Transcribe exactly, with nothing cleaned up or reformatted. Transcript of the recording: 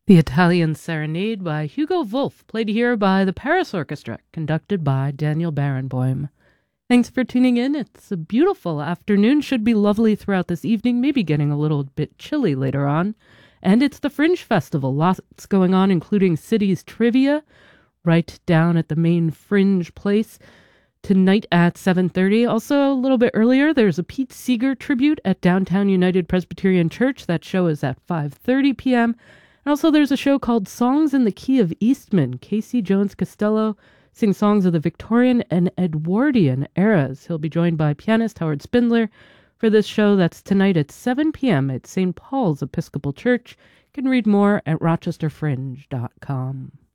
The Italian Serenade by Hugo Wolf, played here by the Paris Orchestra, conducted by Daniel Barenboim. Thanks for tuning in. It's a beautiful afternoon. Should be lovely throughout this evening, maybe getting a little bit chilly later on. And it's the Fringe Festival. Lots going on, including Cities Trivia, right down at the main Fringe place tonight at seven thirty. Also, a little bit earlier, there's a Pete Seeger tribute at Downtown United Presbyterian Church. That show is at five thirty p.m. And also, there's a show called Songs in the Key of Eastman. Casey Jones Costello sings songs of the Victorian and Edwardian eras. He'll be joined by pianist Howard Spindler for this show. That's tonight at seven p.m. at Saint Paul's Episcopal Church. You can read more at rochester fringe dot com.